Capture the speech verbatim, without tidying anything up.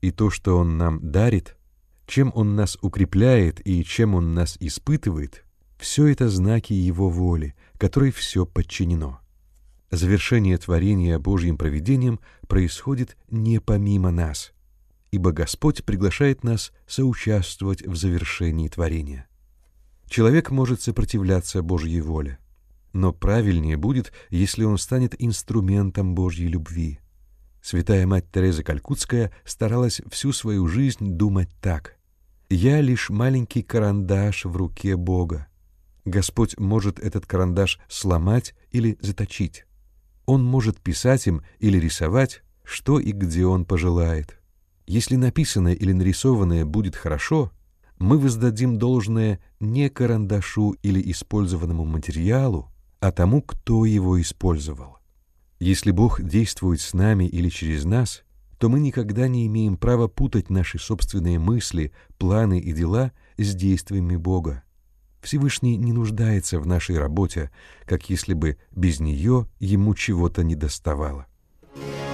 И то, что Он нам дарит, чем Он нас укрепляет и чем Он нас испытывает, все это знаки Его воли, которой все подчинено. Завершение творения Божьим провидением происходит не помимо нас, ибо Господь приглашает нас соучаствовать в завершении творения. Человек может сопротивляться Божьей воле, но правильнее будет, если он станет инструментом Божьей любви. Святая мать Тереза Калькутская старалась всю свою жизнь думать так: «Я лишь маленький карандаш в руке Бога. Господь может этот карандаш сломать или заточить. Он может писать им или рисовать, что и где Он пожелает. Если написанное или нарисованное будет хорошо, мы воздадим должное не карандашу или использованному материалу, а тому, кто его использовал. Если Бог действует с нами или через нас, то мы никогда не имеем права путать наши собственные мысли, планы и дела с действиями Бога. Всевышний не нуждается в нашей работе, как если бы без нее ему чего-то недоставало.